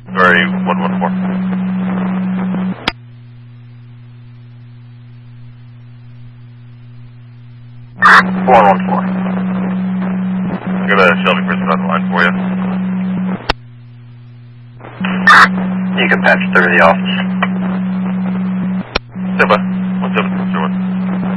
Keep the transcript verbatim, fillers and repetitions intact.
Sorry, one one four. One one four. Got a Shelby person on the line for you. You can patch through the office. Stand by. One seven, zero one.